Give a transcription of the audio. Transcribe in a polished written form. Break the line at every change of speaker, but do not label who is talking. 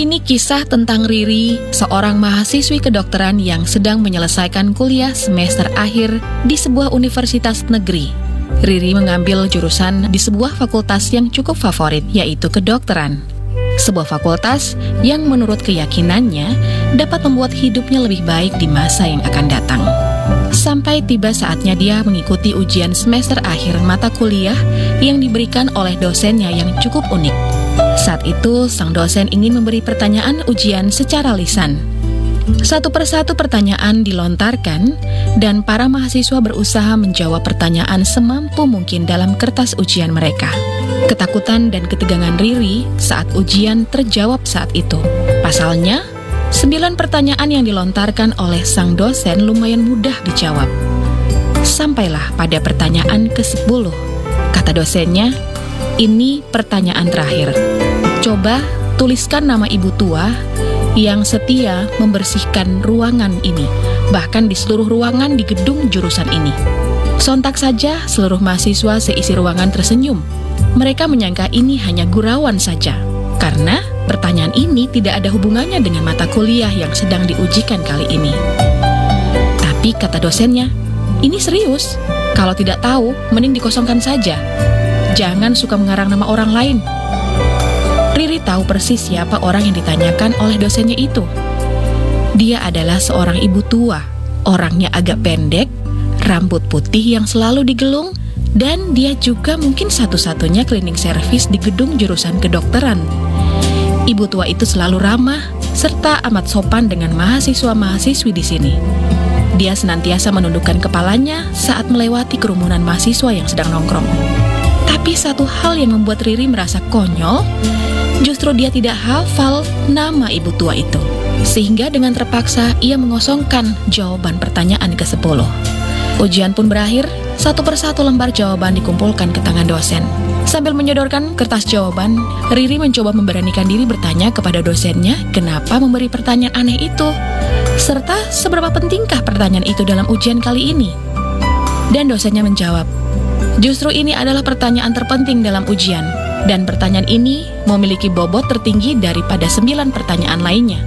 Ini kisah tentang Riri, seorang mahasiswi kedokteran yang sedang menyelesaikan kuliah semester akhir di sebuah universitas negeri. Riri mengambil jurusan di sebuah fakultas yang cukup favorit, yaitu kedokteran. Sebuah fakultas yang menurut keyakinannya dapat membuat hidupnya lebih baik di masa yang akan datang. Sampai tiba saatnya dia mengikuti ujian semester akhir mata kuliah yang diberikan oleh dosennya yang cukup unik. Saat itu, sang dosen ingin memberi pertanyaan ujian secara lisan. Satu persatu pertanyaan dilontarkan, dan para mahasiswa berusaha menjawab pertanyaan semampu mungkin dalam kertas ujian mereka. Ketakutan dan ketegangan Riri saat ujian terjawab saat itu. Pasalnya, 9 pertanyaan yang dilontarkan oleh sang dosen lumayan mudah dijawab. Sampailah pada pertanyaan ke-10. Kata dosennya, "Ini pertanyaan terakhir. Coba tuliskan nama ibu tua yang setia membersihkan ruangan ini, bahkan di seluruh ruangan di gedung jurusan ini." Sontak saja seluruh mahasiswa seisi ruangan tersenyum. Mereka menyangka ini hanya gurauan saja, karena pertanyaan ini tidak ada hubungannya dengan mata kuliah yang sedang diujikan kali ini. Tapi kata dosennya, "Ini serius. Kalau tidak tahu, mending dikosongkan saja. Jangan suka mengarang nama orang lain." Riri tahu persis siapa orang yang ditanyakan oleh dosennya itu. Dia adalah seorang ibu tua. Orangnya agak pendek, rambut putih yang selalu digelung, dan dia juga mungkin satu-satunya cleaning service di gedung jurusan kedokteran. Ibu tua itu selalu ramah, serta amat sopan dengan mahasiswa-mahasiswi di sini. Dia senantiasa menundukkan kepalanya saat melewati kerumunan mahasiswa yang sedang nongkrong. Tapi satu hal yang membuat Riri merasa konyol, justru dia tidak hafal nama ibu tua itu. Sehingga dengan terpaksa ia mengosongkan jawaban pertanyaan ke-10. Ujian pun berakhir, satu persatu lembar jawaban dikumpulkan ke tangan dosen. Sambil menyodorkan kertas jawaban, Riri mencoba memberanikan diri bertanya kepada dosennya kenapa memberi pertanyaan aneh itu, serta seberapa pentingkah pertanyaan itu dalam ujian kali ini. Dan dosennya menjawab, "Justru ini adalah pertanyaan terpenting dalam ujian, dan pertanyaan ini memiliki bobot tertinggi daripada 9 pertanyaan lainnya.